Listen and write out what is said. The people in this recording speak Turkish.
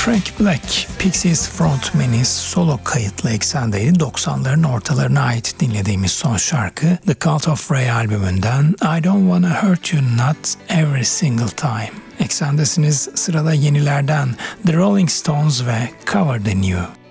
Frank Black, Pixies frontman'i solo kayıtlı eksendeydi. 90'ların ortalarına ait dinlediğimiz son şarkı The Cult of Ray albümünden I Don't Wanna Hurt You Not Every Single Time. Eksendesiniz, sırada yenilerden The Rolling Stones ve Cover the New.